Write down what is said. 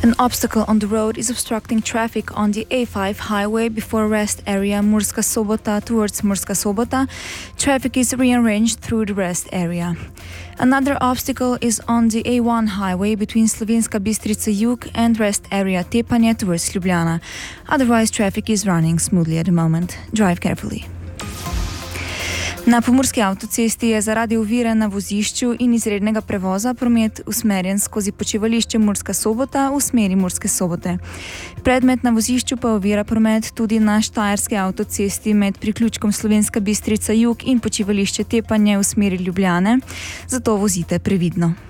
An obstacle on the road is obstructing traffic on the A5 highway before rest area Murska Sobota towards Murska Sobota. Traffic is rearranged through the rest area. Another obstacle is on the A1 highway between Slovenska Bistrica Jug and rest area Tepanje towards Ljubljana. Otherwise, traffic is running smoothly at the moment. Drive carefully. Na Pomurski avtocesti je zaradi ovire na vozišču in izrednega prevoza promet usmerjen skozi počivališče Murska Sobota v smeri Murske Sobote. Predmet na vozišču pa ovira promet tudi na Štajerski avtocesti med priključkom Slovenska Bistrica Jug in počivališče Tepanje v smeri Ljubljane, zato vozite previdno.